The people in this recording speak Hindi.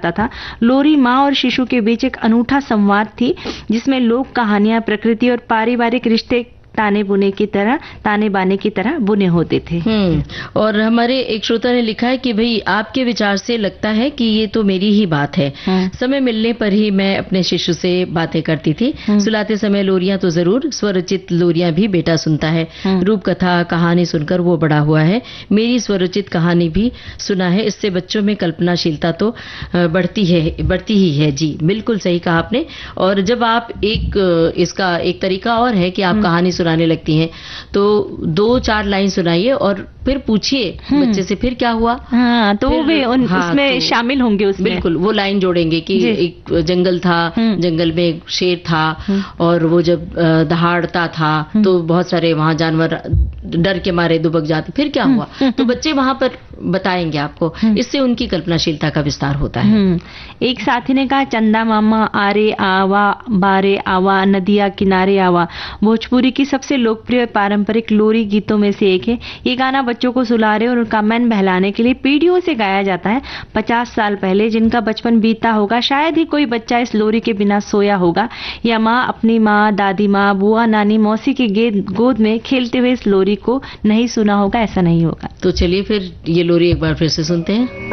सकता था। लोरी माँ और शिशु के बीच एक अनूठा संवाद थी, जिसमें लोक कहानियां, प्रकृति और पारिवारिक रिश्ते ताने बाने की तरह बुने होते थे। और हमारे एक श्रोता ने लिखा है कि भाई आपके विचार से लगता है कि ये तो मेरी ही बात है। समय मिलने पर ही मैं अपने शिशु से बातें करती थी। सुलाते समय लोरियां तो जरूर, स्वरचित लोरियां भी बेटा सुनता है। रूप कथा कहानी सुनकर वो बड़ा हुआ है। मेरी स्वरचित कहानी भी सुना है। इससे बच्चों में कल्पनाशीलता तो बढ़ती ही है। जी बिल्कुल सही कहा आपने। और जब आप इसका एक तरीका और है कि आप कहानी सुनाने लगती हैं तो 2-4 लाइन सुनाइए और फिर पूछिए बच्चे से फिर क्या हुआ। तो वो भी उसमें शामिल होंगे। उसमें बिल्कुल वो लाइन जोड़ेंगे कि एक जंगल था, जंगल में एक शेर था और वो जब दहाड़ता था तो बहुत सारे वहां जानवर डर के मारे दुबक जाते, फिर क्या हुआ। तो बच्चे वहां पर बताएंगे आपको। इससे उनकी कल्पनाशीलता का विस्तार होता है। एक साथी ने कहा, चंदा मामा आरे आवा बारे आवा नदिया किनारे आवा भोजपुरी की सबसे लोकप्रिय पारंपरिक लोरी गीतों में से एक है। ये गाना बच्चों को सुलाने और उनका मन बहलाने के लिए पीढ़ियों से गाया जाता है। 50 साल पहले जिनका बचपन बीता होगा, शायद ही कोई बच्चा इस लोरी के बिना सोया होगा, या माँ अपनी माँ, दादी माँ, बुआ, नानी, मौसी की गोद में खेलते हुए इस लोरी को नहीं सुना होगा। ऐसा नहीं होगा। तो चलिए फिर ये लोरी एक बार फिर से सुनते हैं।